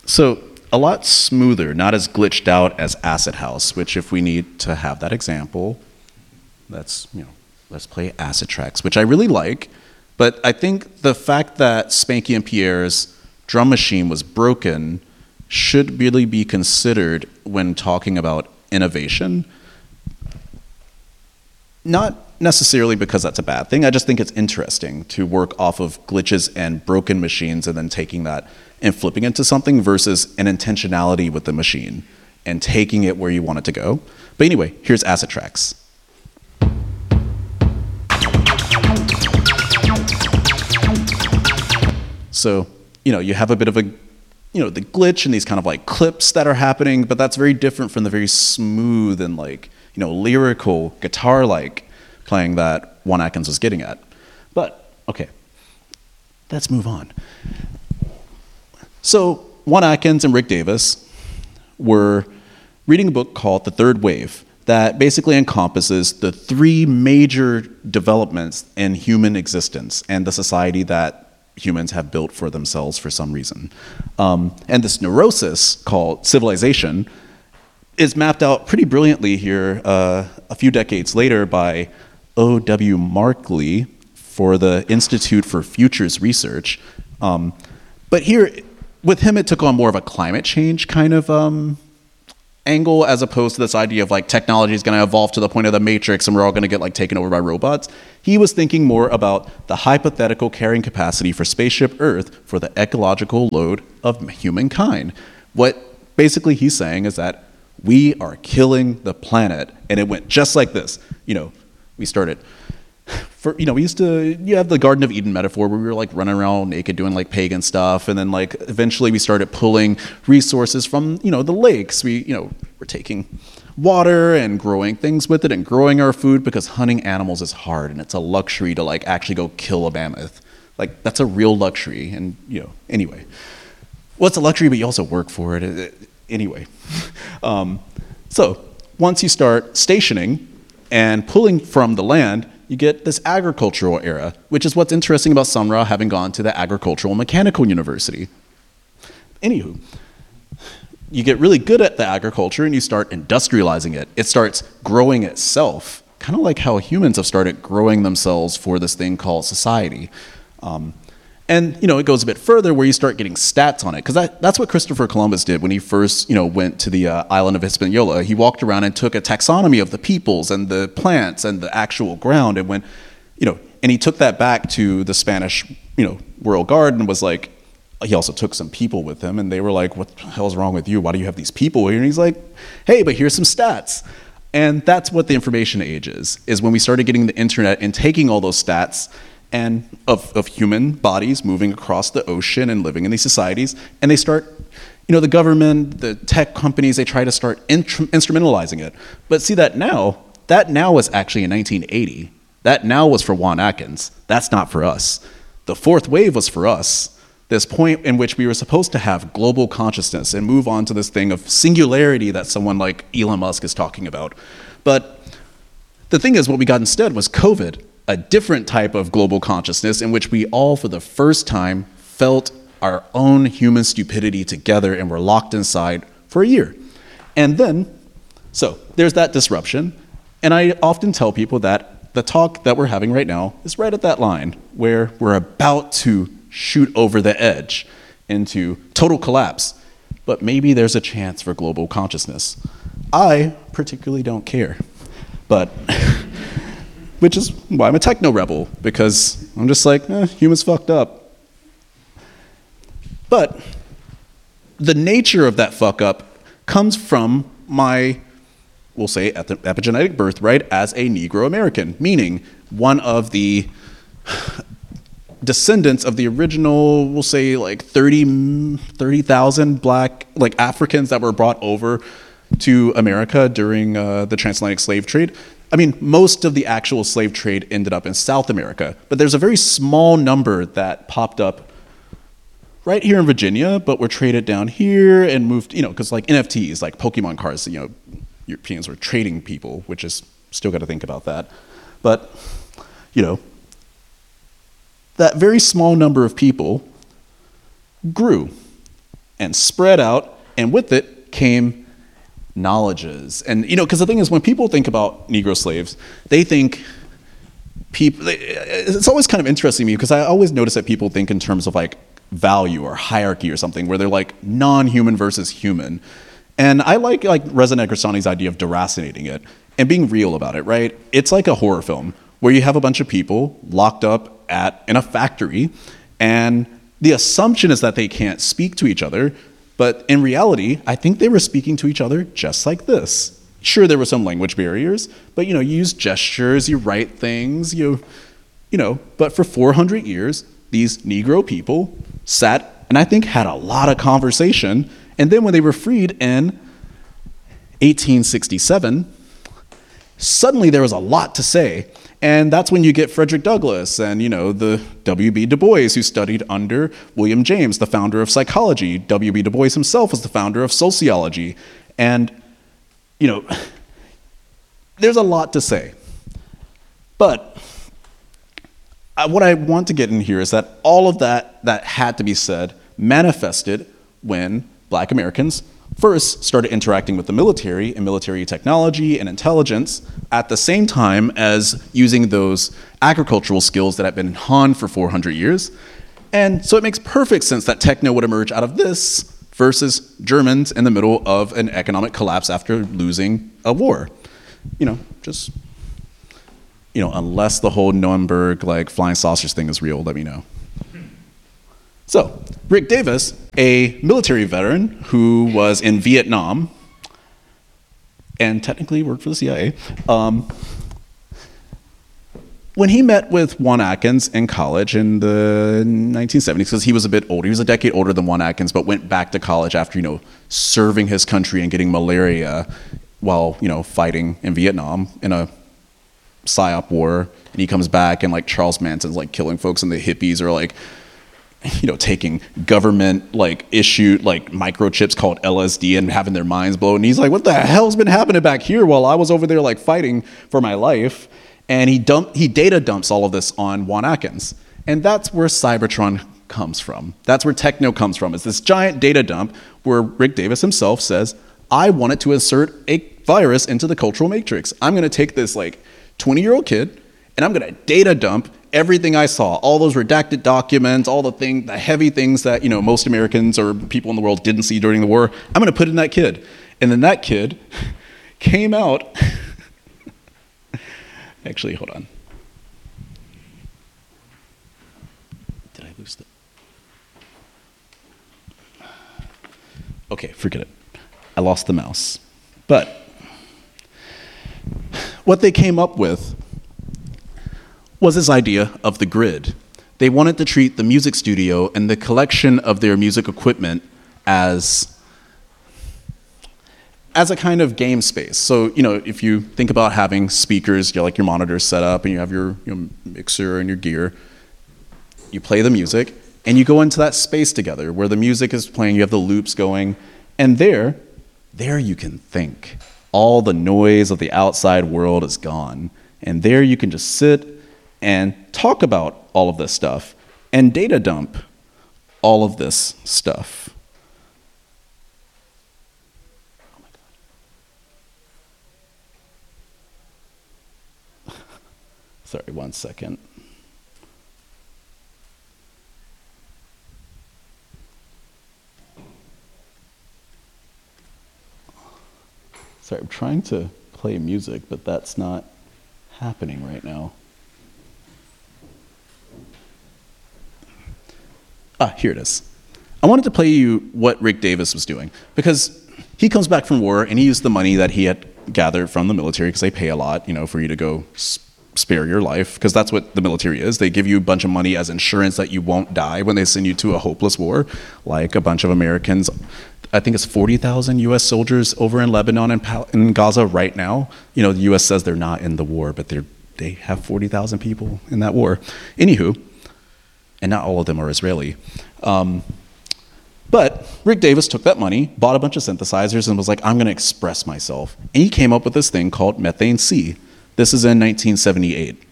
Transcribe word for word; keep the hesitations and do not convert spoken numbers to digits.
So a lot smoother, not as glitched out as Acid House, which if we need to have that example, let's, you know, let's play Acid Tracks, which I really like. But I think the fact that Spanky and Pierre's drum machine was broken should really be considered when talking about innovation. Not necessarily because that's a bad thing. I just think it's interesting to work off of glitches and broken machines and then taking that and flipping into something versus an intentionality with the machine and taking it where you want it to go. But anyway, here's Acid Tracks. So, you know, you have a bit of a, you know, the glitch and these kind of like clips that are happening, but that's very different from the very smooth and like, you know, lyrical, guitar-like playing that Juan Atkins was getting at. But, okay, let's move on. So, Juan Atkins and Rick Davis were reading a book called The Third Wave that basically encompasses the three major developments in human existence and the society that humans have built for themselves for some reason. Um, and this neurosis called civilization is mapped out pretty brilliantly here uh, a few decades later by O W Markley for the Institute for Futures Research. Um, but here, with him, it took on more of a climate change kind of um, angle as opposed to this idea of like technology is going to evolve to the point of the Matrix and we're all going to get like taken over by robots. He was thinking more about the hypothetical carrying capacity for spaceship Earth for the ecological load of humankind. What basically he's saying is that we are killing the planet, and it went just like this. You know, we started, for, you know, we used to, you have the Garden of Eden metaphor where we were like running around naked doing like pagan stuff, and then like eventually we started pulling resources from, you know, the lakes. We, you know, we're taking water and growing things with it and growing our food because hunting animals is hard and it's a luxury to like actually go kill a mammoth. Like that's a real luxury, and you know, anyway. Well, it's a luxury, but you also work for it. it anyway. Um, so once you start stationing and pulling from the land, you get this agricultural era, which is what's interesting about Sun Ra having gone to the Agricultural Mechanical University. Anywho, you get really good at the agriculture and you start industrializing it. It starts growing itself, kind of like how humans have started growing themselves for this thing called society. Um, and, you know, it goes a bit further where you start getting stats on it, because that, that's what Christopher Columbus did when he first, you know, went to the uh, island of Hispaniola. He walked around and took a taxonomy of the peoples and the plants and the actual ground and went, you know, and he took that back to the Spanish, you know, Royal Guard and was like, he also took some people with him, and they were like, what the hell's wrong with you? Why do you have these people here? And he's like, hey, but here's some stats. And that's what the information age is, is when we started getting the internet and taking all those stats and of, of human bodies moving across the ocean and living in these societies, and they start, you know, the government, the tech companies, they try to start intr- instrumentalizing it. But see that now, that now was actually in nineteen eighty. That now was for Juan Atkins. That's not for us. The fourth wave was for us. This point in which we were supposed to have global consciousness and move on to this thing of singularity that someone like Elon Musk is talking about. But the thing is, what we got instead was COVID, a different type of global consciousness in which we all, for the first time, felt our own human stupidity together and were locked inside for a year. And then, so there's that disruption. And I often tell people that the talk that we're having right now is right at that line where we're about to shoot over the edge into total collapse. But maybe there's a chance for global consciousness. I particularly don't care. But, which is why I'm a techno rebel, because I'm just like, eh, humans fucked up. But the nature of that fuck up comes from my, we'll say, epigenetic birthright as a Negro American, meaning one of the descendants of the original, we'll say like thirty thousand black, like Africans that were brought over to America during uh, the transatlantic slave trade. I mean, most of the actual slave trade ended up in South America, but there's a very small number that popped up right here in Virginia, but were traded down here and moved, you know, because like N F Ts, like Pokemon cards, you know, Europeans were trading people, which is still got to think about that. But, you know, that very small number of people grew. and spread out, and with it came knowledges. And, you know, because the thing is, when people think about Negro slaves, they think people, it's always kind of interesting to me because I always notice that people think in terms of like value or hierarchy or something, where they're like non-human versus human. And I like like Reza Negrestani's idea of deracinating it and being real about it, right? It's like a horror film where you have a bunch of people locked up at in a factory, and the assumption is that they can't speak to each other, but in reality, I think they were speaking to each other just like this. Sure, there were some language barriers, but you know, you use gestures, you write things, you, you know. But for four hundred years, these Negro people sat and I think had a lot of conversation. And then when they were freed in eighteen sixty-seven, suddenly there was a lot to say. And that's when you get Frederick Douglass and, you know, the W B Du Bois, who studied under William James, the founder of psychology. W B Du Bois himself was the founder of sociology. And, you know, there's a lot to say. But what I want to get in here is that all of that that had to be said manifested when Black Americans first started interacting with the military and military technology and intelligence at the same time as using those agricultural skills that had been honed for four hundred years. And so it makes perfect sense that techno would emerge out of this versus Germans in the middle of an economic collapse after losing a war. You know, just, you know, unless the whole Nuremberg, like, flying saucers thing is real, let me know. So, Rick Davis, a military veteran who was in Vietnam and technically worked for the C I A, um, when he met with Juan Atkins in college in the nineteen seventies, because he was a bit older, he was a decade older than Juan Atkins, but went back to college after, you know, serving his country and getting malaria while, you know, fighting in Vietnam in a psyop war. And he comes back and, like, Charles Manson's, like, killing folks, and the hippies are, like, you know, taking government, like, issued, like, microchips called L S D and having their minds blown. And he's like, what the hell's been happening back here while I was over there, like, fighting for my life? And he dump, he data dumps all of this on Juan Atkins. And that's where Cybertron comes from. That's where techno comes from. It's this giant data dump where Rick Davis himself says, I wanted to insert a virus into the cultural matrix. I'm going to take this, like, twenty-year-old kid, and I'm going to data dump everything I saw, all those redacted documents, all the thing, the heavy things that, you know, most Americans or people in the world didn't see during the war. I'm going to put in that kid. And then that kid came out. Actually, hold on. Did I lose the... Okay, forget it. I lost the mouse. But what they came up with was this idea of the grid. They wanted to treat the music studio and the collection of their music equipment as as a kind of game space. So, you know, if you think about having speakers, you know, like your monitors set up, and you have your, your mixer and your gear, you play the music, and you go into that space together where the music is playing, you have the loops going, and there, there you can think. All the noise of the outside world is gone, and there you can just sit and talk about all of this stuff and data dump all of this stuff. Oh my God. Sorry, one second. Sorry, I'm trying to play music, but that's not happening right now. Ah, here it is. I wanted to play you what Rick Davis was doing, because he comes back from war and he used the money that he had gathered from the military, because they pay a lot, you know, for you to go spare your life, because that's what the military is. They give you a bunch of money as insurance that you won't die when they send you to a hopeless war, like a bunch of Americans. I think it's forty thousand U S soldiers over in Lebanon and Pal- in Gaza right now. You know, the U S says they're not in the war, but they're they have forty thousand people in that war. Anywho, and not all of them are Israeli. Um, but Rick Davis took that money, bought a bunch of synthesizers, and was like, I'm going to express myself. And he came up with this thing called Methane C. This is in nineteen seventy-eight.